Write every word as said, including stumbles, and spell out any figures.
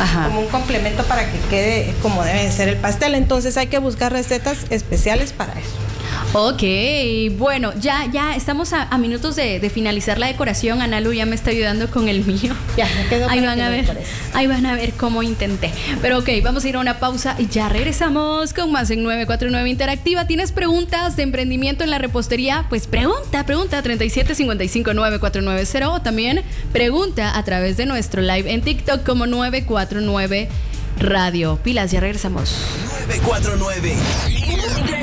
Ajá. como un complemento para que quede como debe ser el pastel. Entonces hay que buscar recetas especiales para eso. Ok, bueno, ya, ya estamos a, a minutos de, de finalizar la decoración. Analu ya me está ayudando con el mío. Ya, me quedo ahí para van que a lo ver, decores. ahí van a ver cómo intenté. Pero ok, vamos a ir a una pausa y ya regresamos con más en nueve cuatro nueve Interactiva. ¿Tienes preguntas de emprendimiento en la repostería? Pues pregunta, pregunta treinta y siete cincuenta y cinco nueve cuatro nueve cero o también pregunta a través de nuestro live en TikTok como nueve cuatro nueve Radio. Pilas, ya regresamos. nueve cuatro nueve